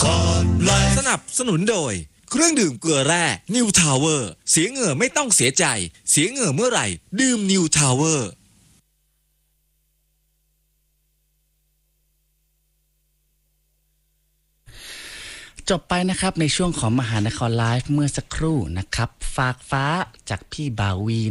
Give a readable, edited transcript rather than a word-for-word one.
สนับสนุนโดยเครื่องดื่มเกลือแร่นิวทาวเวอร์เสียเหงื่อไม่ต้องเสียใจเสียเหงื่อเมื่อไหร่ดื่มนิวทาวเวอร์จบไปนะครับในช่วงของมหานครไลฟ์เมื่อสักครู่นะครับฝากฟ้าจากพี่บาวี